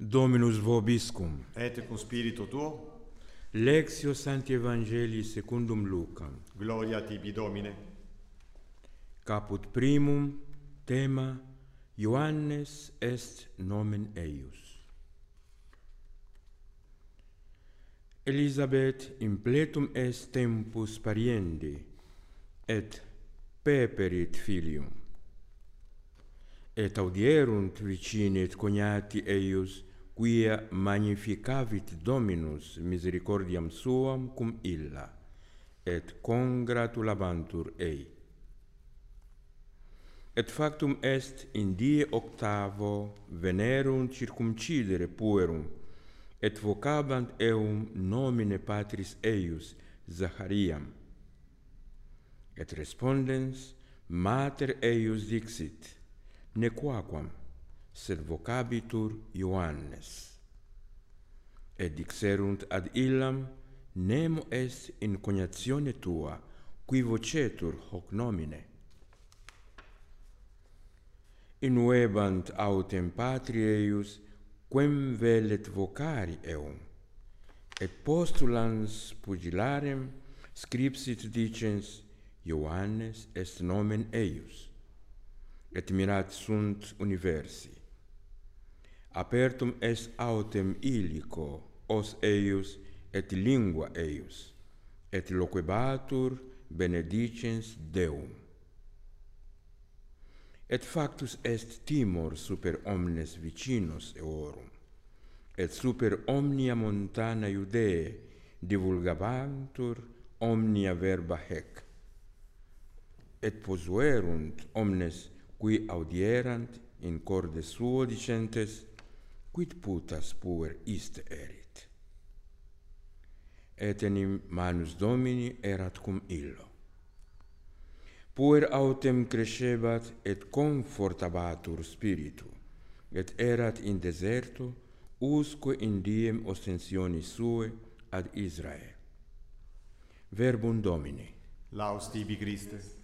Dominus vobiscum. Et cum spiritu tuo, Lectio Sancti Evangelii secundum Lucam. gloria tibi Domine. Caput primum, tema Ioannes est nomen eius. Elisabeth impletum est tempus pariendi, et peperit filium. Et audierunt vicini et cognati eius, quia magnificavit Dominus misericordiam suam cum illa, et congratulabantur ei. Et factum est in die octavo venerum circumcidere puerum, et vocabant eum nomine patris eius Zachariam. Et respondens mater eius dixit, nequaquam, sed vocabitur Ioannes. Et dixerunt ad illam, nemo est in cognatione tua, qui vocetur hoc nomine. Innuebant autem patri eius, quem velet vocari eum, et postulans pugilarem scripsit dicens, Ioannes est nomen eius, et mirat sunt universi. Apertum est autem illico, os eius, et lingua eius, et loquebatur benedicens Deum. Et factus est timor super omnes vicinos eorum, et super omnia montana Iudee divulgabantur omnia verba hec. Et posuerunt omnes qui audierant in corde suo dicentes, quid putas puer iste erit? Et enim manus Domini erat cum illo. Puer autem crescebat et confortabatur spiritu, et erat in deserto, usque in diem ostensionis sue ad Israel. Verbum Domini. Laus tibi Christe.